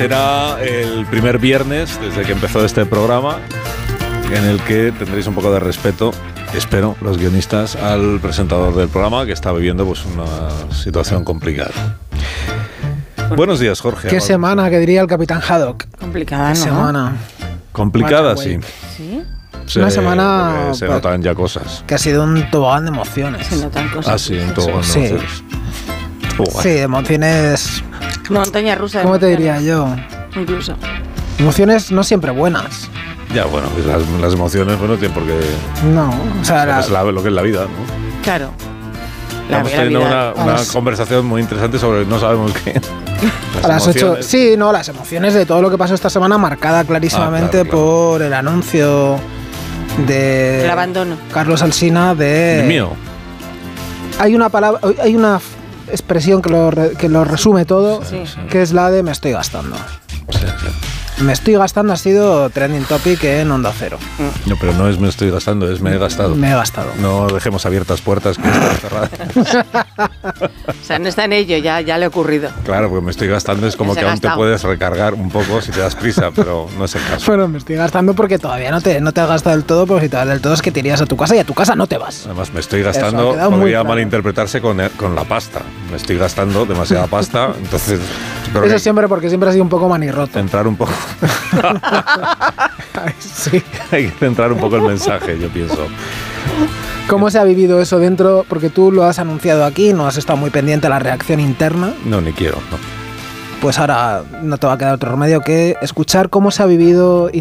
será el primer viernes desde que empezó este programa en el que tendréis un poco de respeto, espero, los guionistas, al presentador del programa que está viviendo pues una situación complicada. Buenos días, Jorge. ¿Qué semana, que diría el Capitán Haddock? Complicada, ¿no? ¿Qué semana? Complicada, sí. ¿Sí? Una semana se notan ya cosas. que ha sido un tobogán de emociones. Se notan cosas. Ah, sí, un tobogán Sí. de emociones. Sí, de emociones. Una montaña rusa de ¿Cómo te diría emociones, yo? incluso. Emociones no siempre buenas. Ya, bueno, pues las emociones, bueno, tienen por qué... No, o sea, Es lo que es la vida, ¿no? Claro. Estamos teniendo una conversación muy interesante sobre no sabemos qué. a las 8. emociones. Sí, no, las emociones de todo lo que pasó esta semana, marcada clarísimamente claro. por el anuncio de El abandono. Carlos Alsina El mío. Hay una palabra, hay una expresión que lo resume todo, Sí. que es la de me estoy gastando. Sí, sí. Me estoy gastando ha sido trending topic en Onda Cero. No, pero no es me estoy gastando, es me he gastado. Me he gastado. No dejemos abiertas puertas que están cerradas. O sea, no está en ello, ya le ha ocurrido. Claro, porque me estoy gastando es como Se que ha aún te gastado. puedes recargar un poco si te das prisa, pero no es el caso. Bueno, me estoy gastando porque todavía no te has gastado del todo, porque si te vas del todo es que te irías a tu casa y a tu casa no te vas. Además, me estoy Eso gastando, ha quedado muy podría claro. malinterpretarse con la pasta. Me estoy gastando demasiada pasta, entonces creo Eso que siempre, porque siempre ha sido un poco manirroto. centrar un poco. Ay, sí. Hay que centrar un poco el mensaje, yo pienso. ¿Cómo se ha vivido eso dentro? Porque tú lo has anunciado aquí, no has estado muy pendiente a la reacción interna. No, ni quiero, no. Pues ahora no te va a quedar otro remedio que escuchar cómo se ha vivido